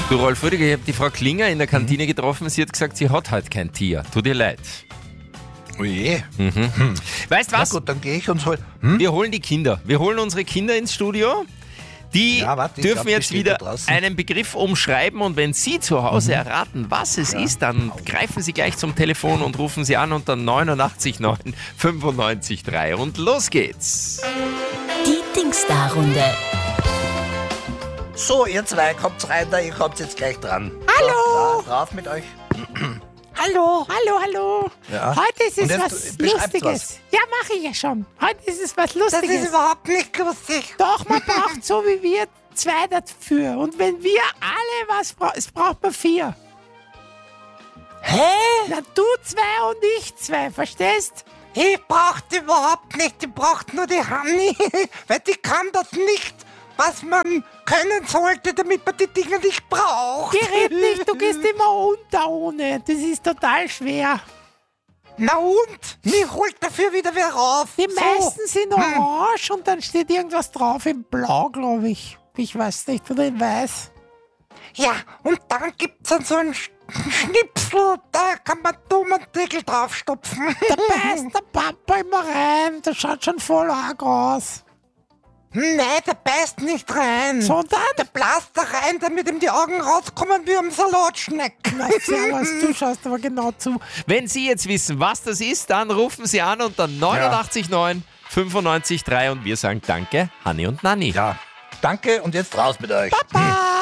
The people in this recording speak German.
Du, Rolf Rüdiger, ich habe die Frau Klinger in der Kantine getroffen. Sie hat gesagt, sie hat heute kein Tier. Tut ihr leid. Oh je. Weißt Na was? gut, dann gehe ich und hol. Wir holen die Kinder. Wir holen unsere Kinder ins Studio. Die Ja, warte, ich dürfen glaub, die jetzt steht wieder da draußen. einen Begriff umschreiben und wenn Sie zu Hause erraten, was es ist, dann greifen Sie gleich zum Telefon und rufen Sie an unter 89 9 95 3 und los geht's. Die Dingsda-Runde. So, ihr zwei, kommt rein da, ihr kommt jetzt gleich dran. Hallo. So, drauf mit euch. Hallo. Ja. Heute ist Und es jetzt was beschreibt's Lustiges. was. Ja, mache ich ja schon. Heute ist es was Lustiges. Das ist überhaupt nicht lustig. Doch, man braucht so wie wir 2 dafür. Und wenn wir alle was brauchen, es braucht man 4. Hä? Na, du 2 und ich 2, verstehst? Ich brauch die überhaupt nicht. Die braucht nur die Hanni. Weil die kann das nicht, was man können sollte, damit man die Dinge nicht braucht. Gerät nicht, du gehst immer unter ohne. Das ist total schwer. Na und? Mich holt dafür wieder wer rauf. Die So. meisten sind orange und dann steht irgendwas drauf in blau, glaube ich. Ich weiß nicht, oder in weiß. Ja, und dann gibt's dann so einen Schnipsel, da kann man dumm einen Deckel draufstopfen. Da beißt der Papa immer rein. Das schaut schon voll arg aus. Nein, der beißt nicht rein. Sondern? Der blast da rein, damit ihm die Augen rauskommen wie am Salatschnecken. Na, servus, du schaust aber genau zu. Wenn Sie jetzt wissen, was das ist, dann rufen Sie an unter 89 9 95 3 und wir sagen Danke, Hanni und Nanni. Ja, danke und jetzt raus mit euch. Papa!